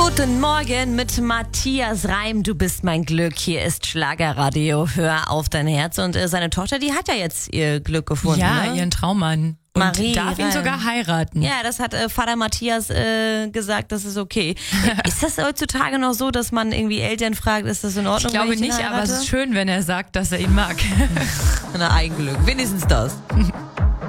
Guten Morgen mit Matthias Reim. Du bist mein Glück. Hier ist Schlagerradio. Hör auf dein Herz. Und seine Tochter, die hat ja jetzt ihr Glück gefunden. Ja, ne? Ihren Traummann. Und Marie darf ihn Reim. sogar heiraten. Ja, das hat Vater Matthias gesagt, das ist okay. Ist das heutzutage noch so, dass man irgendwie Eltern fragt, ist das in Ordnung? Ich glaube wenn ich den nicht, aber heirate? es ist schön, wenn er sagt, dass er ihn mag. Na, Eigenglück. Wenigstens das.